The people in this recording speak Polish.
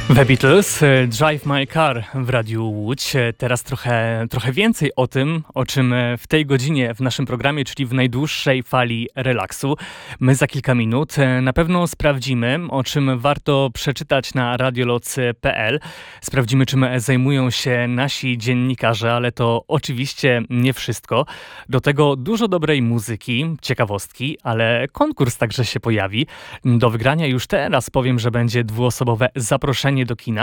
The Beatles, Drive My Car w Radiu Łódź. Teraz trochę więcej o tym, o czym w tej godzinie w naszym programie, czyli w najdłuższej fali relaksu. My za kilka minut na pewno sprawdzimy, o czym warto przeczytać na radioloc.pl. Sprawdzimy, czym zajmują się nasi dziennikarze, ale to oczywiście nie wszystko. Do tego dużo dobrej muzyki, ciekawostki, ale konkurs także się pojawi. Do wygrania już teraz powiem, że będzie dwuosobowe zaproszenie do kina.